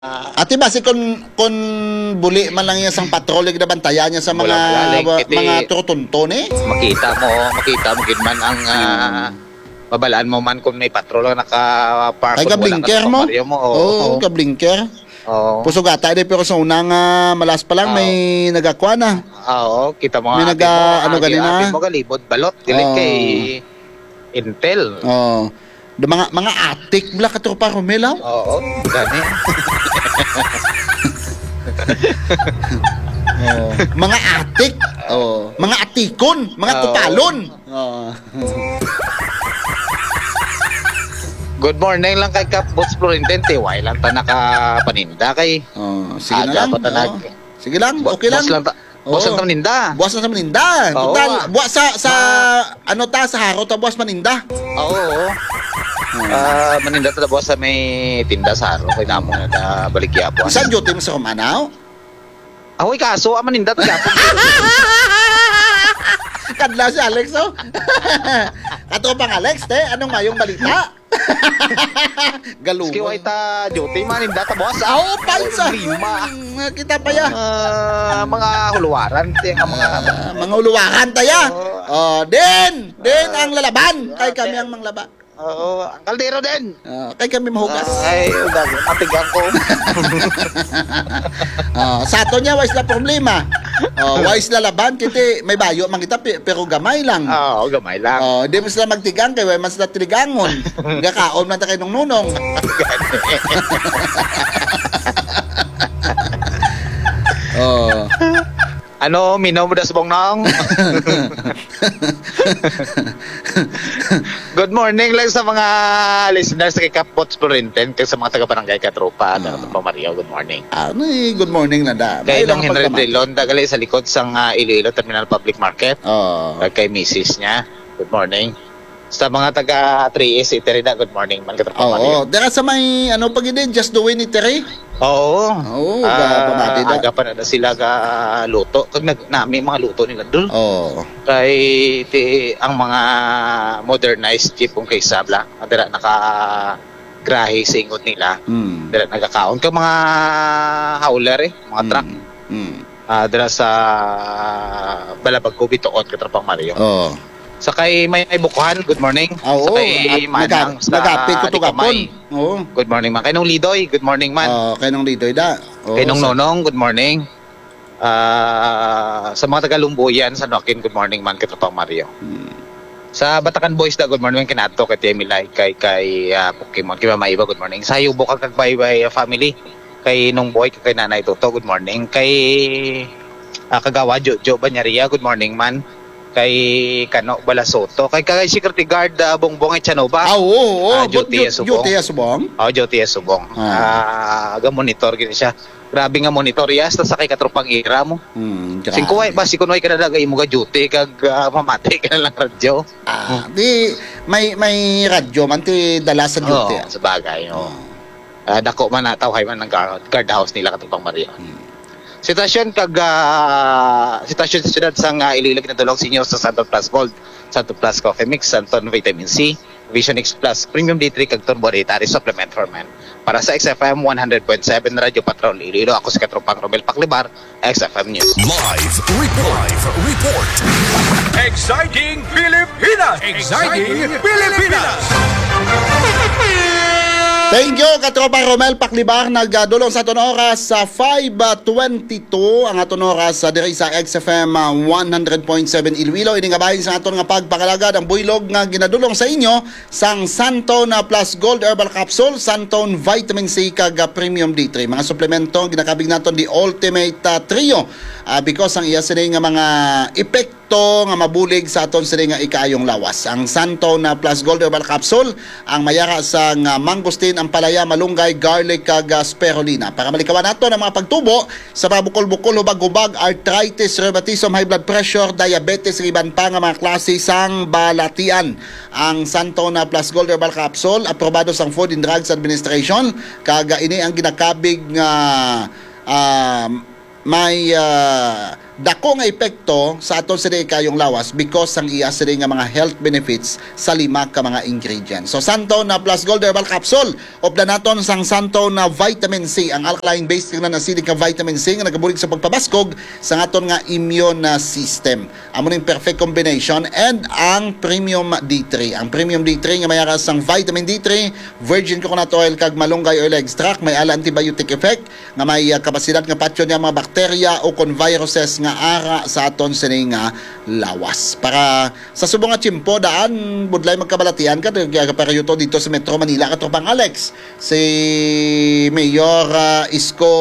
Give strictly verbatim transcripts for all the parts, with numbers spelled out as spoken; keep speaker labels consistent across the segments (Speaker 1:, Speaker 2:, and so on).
Speaker 1: Ati basi kun kun buli man lang yan sang patrol na bantayan niya sa mga
Speaker 2: Walang
Speaker 1: wa-
Speaker 2: iti-
Speaker 1: mga turutunton eh.
Speaker 2: Makita mo, makita mo gid man ang ah, babalaan mo man kung may patrol na naka-park
Speaker 1: Ay ka blinker mo.
Speaker 2: mo.
Speaker 1: Oo,
Speaker 2: Oo.
Speaker 1: ka blinker.
Speaker 2: Oo.
Speaker 1: Pusog ata di pero sa unang uh, malas pa lang
Speaker 2: Oo.
Speaker 1: may nagakwa na.
Speaker 2: Oo, kita mo
Speaker 1: May
Speaker 2: nga,
Speaker 1: naga-
Speaker 2: ate mo,
Speaker 1: ano
Speaker 2: ate-
Speaker 1: ganina?
Speaker 2: ate mo galibot balot dili
Speaker 1: Oo.
Speaker 2: kay Intel.
Speaker 1: Oh. The mga mga atik bla ka tropa Romelaw.
Speaker 2: Oo, gani.
Speaker 1: Oh. Mga atik. Oh. Mga atikon, mga
Speaker 2: Oo.
Speaker 1: kupalon. Oh.
Speaker 2: Good morning lang kay Cap Boss Florentente. Why lang ta nakapaninda kay.
Speaker 1: Oh, sige na
Speaker 2: Aga
Speaker 1: lang.
Speaker 2: pa tanag.
Speaker 1: Oh. Sige lang, okay lang.
Speaker 2: Boss lang ta. Boss
Speaker 1: Oo.
Speaker 2: lang ta maninda.
Speaker 1: Buwas na sa maninda.
Speaker 2: Oo.
Speaker 1: Total, buwas sa sa ano ta sa haro ta buwas maninda.
Speaker 2: Oo. oo. Ah, maninda ta boss sa may tinda sa araw kay namo na baligya po.
Speaker 1: Saan duty mo sa Romanaw?
Speaker 2: Ahoy kaso ang maninda ta gapon.
Speaker 1: Kadla si Alex, oh. Ato pang Alex, te. Anong mayong balita? Galugo.
Speaker 2: Ski way ta duty maninda ta boss.
Speaker 1: Oo, pansa.
Speaker 2: Lima.
Speaker 1: Mm, Kita pa ya.
Speaker 2: Ah, mga huluwaran ti ang mga
Speaker 1: Ah, mga uluwakan taya. Oh, din. Din ang lalaban. Kay kami ang manglaba.
Speaker 2: Oo, ang kaldero din.
Speaker 1: Oh, kay kami mahugas.
Speaker 2: Ay, udag, matigang ko.
Speaker 1: Oh, sa ato niya, wais na problema. Oh, wais na laban, kiti may bayo man kita pi- pero gamay lang.
Speaker 2: Oo, gamay lang.
Speaker 1: Oh, di mo sila magtigang kay way man sila tiligangon. Gakaon man ta kay nung nunong. Oh.
Speaker 2: Ano, minaw mo das bong nang? Good morning lang sa mga listeners kay Kapot Florenten, kay sa mga taga-barangay Katropa, uh. pa Mario, good morning.
Speaker 1: Ano eh, good morning na da.
Speaker 2: Kay
Speaker 1: May
Speaker 2: Nong
Speaker 1: ilang
Speaker 2: Henry
Speaker 1: pagkamat.
Speaker 2: Delon, dagali sa likod sang uh, Iloilo Terminal Public Market.
Speaker 1: Oh.
Speaker 2: Kay Missus niya, good morning. Sa mga taga three S Iterida, good morning man Katropa Mario.
Speaker 1: Oo, dara sa may ano pag ini just do it Tere.
Speaker 2: Oo.
Speaker 1: Oo,
Speaker 2: Ah,
Speaker 1: ga pamati da.
Speaker 2: aga pa na, na sila ga luto. Kag nag nami mga luto nila dul.
Speaker 1: Oo.
Speaker 2: Kay ti ang mga modernized jeep kung kay Sabla, adira naka grahe singot nila.
Speaker 1: Mm.
Speaker 2: Dira nagakaon ka mga hauler eh, mga truck.
Speaker 1: Mm.
Speaker 2: Ah, dira sa Balabag ko bituot katrapang Mario.
Speaker 1: Oo.
Speaker 2: Sa kay may, may bukuhan, good morning.
Speaker 1: Oo.
Speaker 2: Sa kay Manang sa
Speaker 1: Nagapit ko to kapon.
Speaker 2: Likamay.
Speaker 1: Oo.
Speaker 2: Good morning man. Kay nung Lidoy, good morning man.
Speaker 1: Oh, kay nung dito da. Oo,
Speaker 2: Kay nung
Speaker 1: sa-
Speaker 2: Nonong, good morning. Ah, sa mga taga-Lumbuyan, sa Nokin, good morning man katrapang Mario.
Speaker 1: Mm.
Speaker 2: Sa Batacan Boys da, good morning kinato kay Temilay, kay kay uh, Pokemon, kay Mama Iba, good morning. Sa Yubo kag Baybay family, kay nung boy kay Nanay Toto, good morning. Kay uh, Kagawa Jojo Banyaria, good morning man. Kay Kano Balasoto, kay kay Security Guard uh, Bongbong at Chanova.
Speaker 1: Ah, oo, oo.
Speaker 2: Ah, Juti
Speaker 1: Ju-
Speaker 2: Subong.
Speaker 1: Juti Subong.
Speaker 2: Oh, Joti Subong. Ah, aga monitor gini siya. Grabe nga monitor ya sa kay katropang ira mo.
Speaker 1: Hmm. grabe.
Speaker 2: Singkuway ba si kunway ka na lagay mo ga duty kag uh, mamati ka na lang radyo.
Speaker 1: Ah, di may may radyo man ti dala sa duty.
Speaker 2: Oo, sa bagay. Oh. Uh, dako man na tawhay man ng guard, guard house nila katupang Mario.
Speaker 1: Hmm.
Speaker 2: Sitwasyon kag uh, sitwasyon sa siyudad sang uh, ililag na tulong sinyo sa Santon Plus Gold, Santon Plus Coffee Mix, Santon Vitamin C, Vision X Plus, Premium D three kag Turbo Dietary Supplement for Men. Para sa X F M one hundred point seven Radio Patrol Iloilo, ako si Katropang Romel Paclibar, X F M News.
Speaker 3: Live report. Live report.
Speaker 4: Exciting Pilipinas! Exciting Pilipinas!
Speaker 1: Thank you, Katropa Romel Paclibar. Nagdulong sa aton oras sa five twenty-two ang aton oras sa diri sa X F M uh, one hundred point seven Iloilo. Ini nga bahin sa aton nga pagpakalagad ang buylog nga ginadulong sa inyo sang Santon uh, Plus Gold Herbal Capsule, Santon Vitamin C kag uh, Premium D three. Mga suplemento ginakabig naton di Ultimate uh, Trio uh, because ang iya sini nga mga epekto nga mabulig sa aton sini nga ikaayong lawas. Ang Santon uh, Plus Gold Herbal Capsule ang mayara sa nga mangosteen, ang palaya, malunggay, garlic kag uh, spirulina para malikawan nato ang mga pagtubo sa pabukol-bukol, hubag-hubag, arthritis, rheumatism, high blood pressure, diabetes, iban pa nga mga klase sang balatian. Ang Santon uh, Plus Gold Herbal Capsule aprobado sang Food and Drugs Administration kag uh, ini ang ginakabig nga uh, may uh, dako nga epekto sa aton sila kayong lawas because ang iya sila nga mga health benefits sa lima ka mga ingredients. So Santo na plus gold herbal capsule opda naton sang Santo na vitamin C, ang alkaline based nga acidic nga vitamin C nga nagabulig sa pagpabaskog sa aton nga immune system. Amo ning perfect combination. And ang premium D three, ang premium D three nga mayara sang vitamin D three, virgin coconut oil kag malunggay oil extract, may ala antibiotic effect nga may uh, kapasidad nga patyon niya mga bakterya o kon viruses nga ara sa aton sining nga lawas. Para sa subong nga tiyempo daan budlay magkabalatian ka peryodo dito sa Metro Manila katropang Alex si Mayor uh, Isko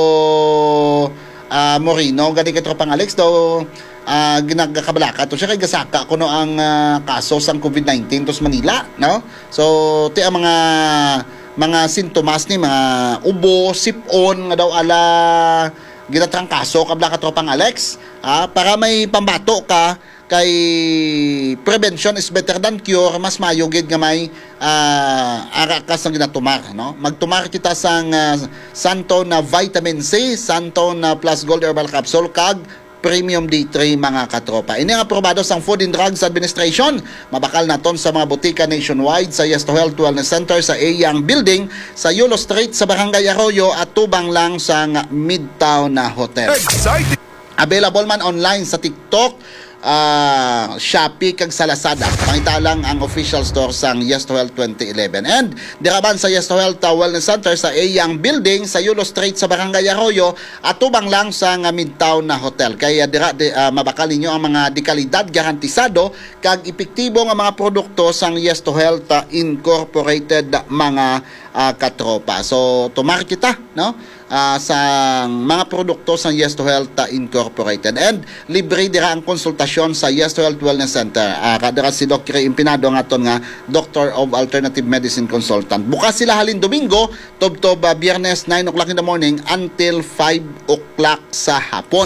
Speaker 1: uh, Moreno gani katropang Alex do uh, ginagakabalaka to siya kay gasaka kuno ang uh, kaso sang COVID nineteen tos Manila, no? So ti ang mga mga sintomas ni mga ubo, sipon nga daw ala ginatrangkaso kabla ka tropang Alex, ah, para may pambato ka kay prevention is better than cure, mas mayugid nga may uh, ara ka sang ginatumar, no? Magtumar kita sang uh, Santo na vitamin C, Santo na plus gold herbal capsule kag premium D three mga katropa. Ini ang aprobado sang Food and Drugs Administration. Mabakal naton sa mga butika nationwide sa Yes to Health Wellness Center sa Eyang Building sa Yulo Street sa Barangay Arroyo at tubang lang sa Midtown na Hotel.
Speaker 4: Exciting!
Speaker 1: Available man online sa TikTok, uh, Shopee kag sa Lazada. Pangita lang ang official store sang Yes to Health twenty eleven. And diraban sa Yes to Health uh, Wellness Center sa Eyang Building sa Yulo Street sa Barangay Arroyo at tubang lang sa uh, Midtown na Hotel. Kaya dira di, uh, mabakal ninyo ang mga dekalidad garantisado kag epektibo nga mga produkto sang Yes to Health uh, Incorporated mga uh, katropa. So tumar kita, no? Uh, sa mga produkto sa Yes to Health uh, Incorporated. And libre dira ang konsultasyon sa Yes to Health Wellness Center. Uh, kadara si Doctor Impinado nga aton nga Doctor of Alternative Medicine Consultant. Bukas sila halin Domingo, tob-tob uh, Biyernes nine o'clock in the morning until five o'clock sa hapon.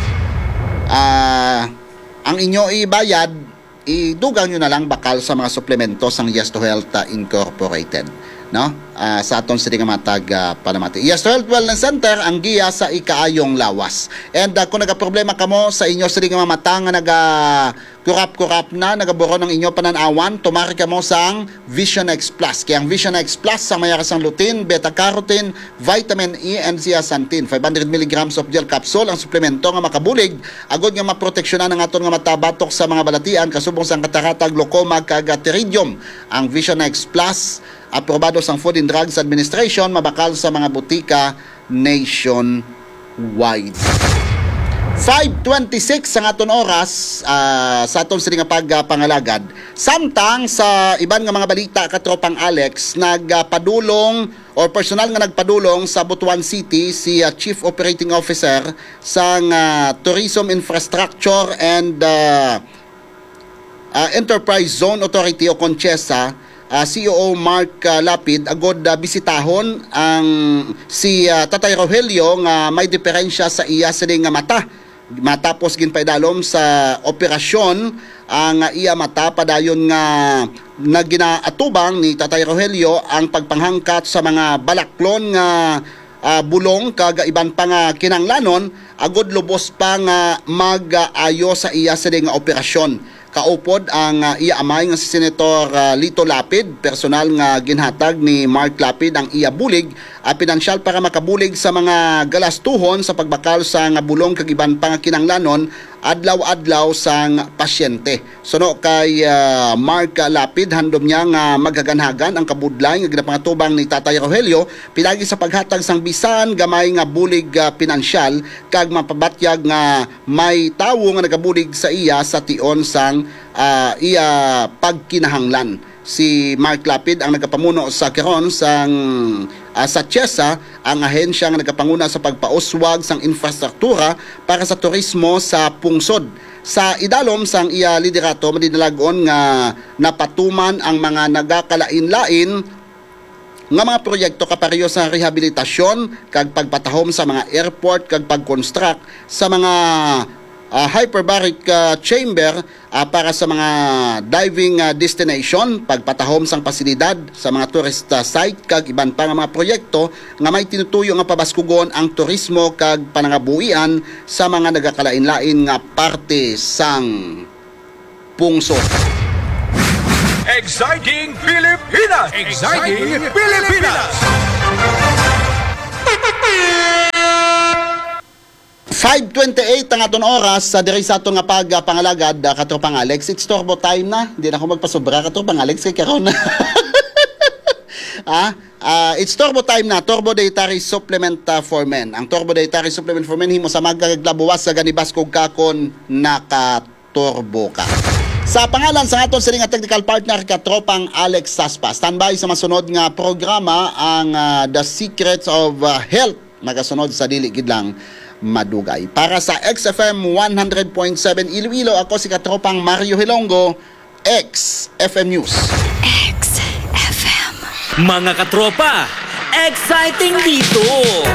Speaker 1: Uh, ang inyo ibayad, idugang nyo na lang bakal sa mga suplemento sang Yes to Health uh, Incorporated, no? Uh, sa aton sa nga matag uh, panamati. Yes to Health Wellness Center ang giya sa ikaayong lawas. And uh, kung nagaproblema kamo sa inyo sa nga mata nga naga kurap-kurap na nagaburo ng inyo pananawan, tumari kamo sang Vision X Plus. Kaya ang Vision X Plus sa mayara sang lutein, beta-carotene, vitamin E and zeaxanthin. five hundred milligrams of gel capsule ang suplemento nga makabulig agod nga maproteksyonan ang aton nga mata batok sa mga balatian kasubong sang katarata, glaucoma kag pterygium. Ang Vision X Plus aprobado sang Food and Drugs Administration, mabakal sa mga butika nationwide. five twenty-six ang aton oras uh, sa aton sila nga pagpangalagad. Samtang sa iban nga mga balita katropang Alex, nagpadulong or personal nga nagpadulong sa Butuan City si uh, Chief Operating Officer sa uh, Tourism Infrastructure and uh, uh, Enterprise Zone Authority o CONCHESA, Uh, C O O Mark uh, Lapid agod uh, bisitahon ang si uh, Tatay Rogelio nga may diferensya sa iya sa nga mata. Matapos ginpaidalom sa operasyon ang uh, iya mata padayon nga naginaatubang ni Tatay Rogelio ang pagpanghangkat sa mga balaklon nga uh, bulong kag iban pa nga kinanglanon agod lubos pa nga mag-ayo sa iya sa nga operasyon. Kaupod ang uh, iya amay nga si Senator uh, Lito Lapid, personal nga ginhatag ni Mark Lapid ang iya bulig, uh, pinansyal para makabulig sa mga galastuhon sa pagbakal sa nga bulong kag iban pa nga kinanglanon adlaw-adlaw sang pasyente. Suno kay uh, Mark Lapid, handom niya nga maghaganhagan ang kabudlay nga ginapangatubang ni Tatay Rogelio pinagi sa paghatag sang bisan gamay nga bulig uh, pinansyal kag mapabatyag nga may tawo nga nagabulig sa iya sa tion sang uh, iya pagkinahanglan. Si Mark Lapid ang nagapamuno sa karon sang uh, sa CHESA, ang ahensya nga nagapanguna sa pagpauswag sang infrastruktura para sa turismo sa pungsod. Sa idalom sang iya liderato madinalagon nga napatuman ang mga nagakalain-lain nga mga proyekto kapareho sa rehabilitasyon kag pagpatahom sa mga airport kag pag-construct sa mga ah, hyperbaric ah, chamber ah, para sa mga diving ah, destination, pagpatahom sang pasilidad sa mga tourist ah, site kag iban pa nga mga proyekto nga may tinutuyo nga pabaskugon ang turismo kag panangabuhian sa mga nagakalain-lain nga parte sang pungsod.
Speaker 4: Exciting Pilipinas! Exciting Pilipinas!
Speaker 1: five twenty-eight ang aton oras sa diri sa aton nga pagpangalagad uh, katropang Alex. It's turbo time na. Hindi na ako magpasobra katropang Alex kay karon. ah, uh, it's turbo time na. Turbo dietary supplement uh, for men. Ang turbo dietary supplement for men himo sa magaglabuwas sa ganibas kog kakon naka-turbo ka. Sa pangalan sa aton sila nga technical partner katropang Alex Saspa. Standby sa masunod nga programa ang uh, The Secrets of uh, Health magasunod sa dili gid lang madugay. Para sa X F M one hundred point seven Iloilo, ako si katropang Mario Hilongo, X F M News.
Speaker 5: X F M. Mga katropa, exciting dito!